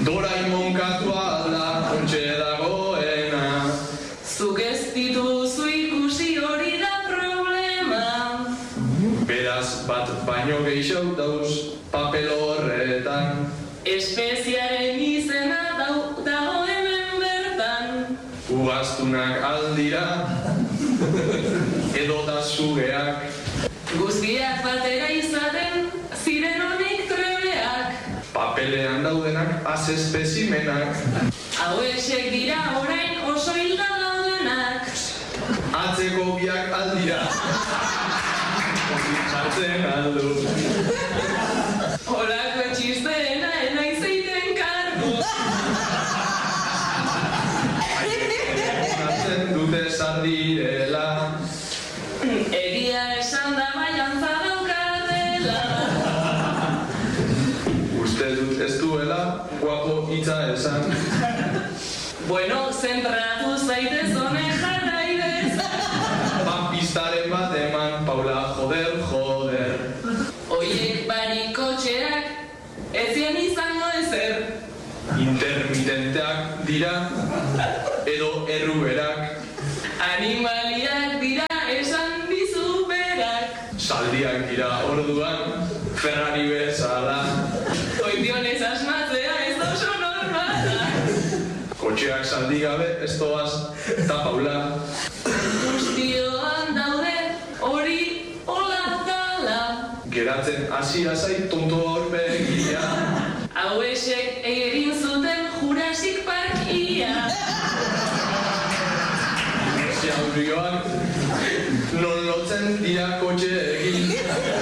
Doraemon katua da, ontxe dagoena. Zuk ez dituzu ikusi hori da problema. Beraz bat baino gehiago dauz papel horretan. Espeziaren izena dago hemen bertan. Ugaztunak aldira, edo da zugeak. Guztiak batera izaten, ziren honik trebeak. Papelean daudenak az espezimenak. Hauexek dira orain oso hilda daudenak. Atzeko biak aldira. Jartzen aldu. Horako txisteena enaiz eiten kargu. Jartzen dute zardirela. Egia esan da baiantza daukatela. Uste dut ez duela guapo hitza esan. Bueno, zentratu zaitez honek jarraidez. Pistaren bat eman, Paula, joder. Oiek barikotxeak ez zian izango ezer. Intermitenteak dira, edo erruberak. Animaliak dira esan dizu berak. Zaldiak dira orduan, Ferrari bezala. Oitionez asmatzea ez da oso normala. Kotxeak zaldi gabe ez doaz, eta Paula. Guztioan daude hori hola dala. Geratzen hasi lasai tonto aurpegia. Hauexek egin zuten Jurassic Park ia. Zaurioak non lotzen dira kotxeekin.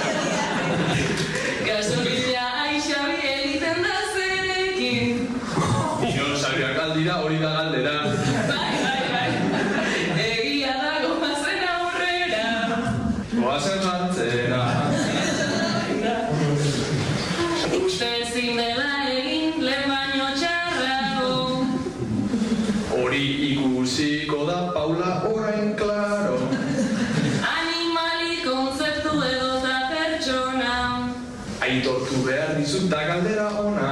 Gasolina aixabi egiten da zerekin. Dinosauriak aldira hori da galdera. Bai. Egia da gomazen aurrera. Goazen jartzera. Uste ezin dela egin lehen baino txarrago. Hori ikusiko da Paula orain klaro. Animali kontzeptu edo da pertsona. Aitortu behar dizut da galdera ona.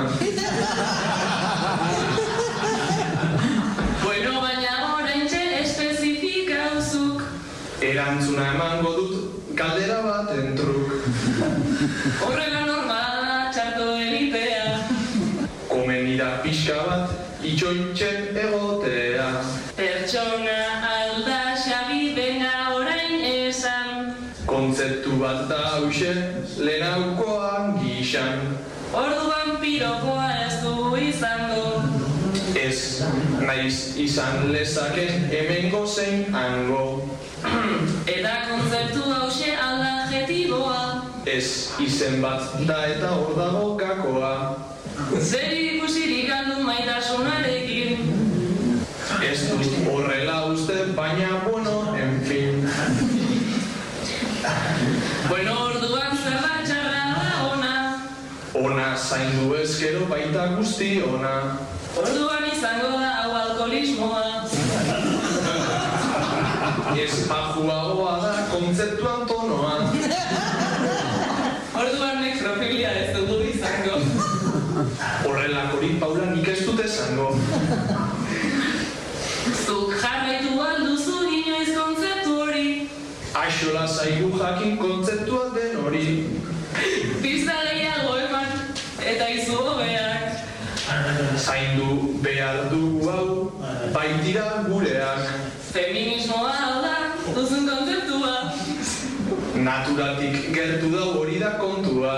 Bueno, baina oraintxe espezifikauzuk. Erantzuna emango dut galdera baten truk. Horrela normala txarto egitea. Komeni da pixka bat itxointzen egotea. Pertsona alda xabi benga orain esan. Kontzeptu bat da hause lehenaukoan gixan. Orduan pirokoa ez du izango. Ez naiz izan lezaken hemengo zein hango. Eta kontzeptu hause aldadjetiboa. Ez izen bat da eta hor dago gakoa. Zer ikusirik aldu maitasunarekin. Ez dut horrela uste, baina bueno, en fin. Bueno, orduan zer da txarra da ona. Ona zaindu ezkero baita guzti ona. Orduan izango da hau alkoholismoa. Ez bajuagoa da kontzeptuan tonoa. Orduan nekrofilia ez dugu izango. Horrelakorik Paula nik ez dut esango. Zuk jarraitu alduzu inoiz kontzeptu hori. Aixola zaigu jakin kontzeptua den hori. Pista gehiago eman, eta izu hobeak. Zaindu behar dugu hau, baitira gureak. Feminismoa hau da, duzun kontzeptua. Naturatik gertu da hori da kontua.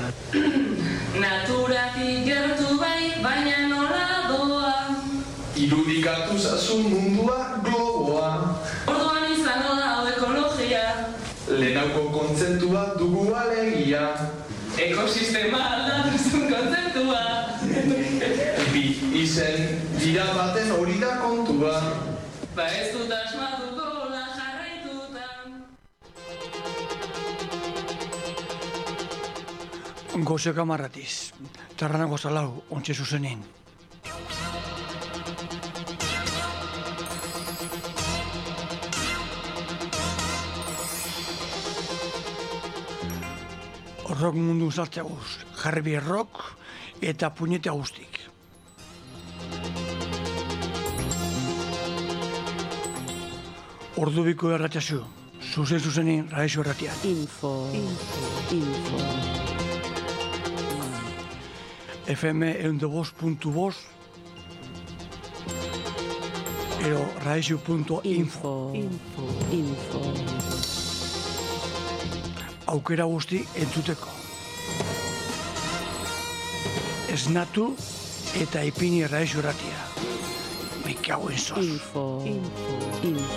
Naturatik gertu bai, baina nola doa. Irudikatu zazu mundua globoa. Orduan izango da hau ekologia. Lehenauko kontzeptua dugu alegia. Ekosistema aldatuzun kontzeptua. Bi izen dira baten hori da kontua. Ba ez dut asmatuko la jarraituta. Goze kamarratiz, tarranako zalau, ontxe zuzenin. Rock mundu zartzea guz, jarri rock eta puñetea guztik. Ordubiko erratxazu, zuzenin Raixo erratian. Info. FM 102.2 edo raixo.info. Aukera guzti entzuteko. Esnatu eta ipini Raixo erratia. Me cago en sos. Info.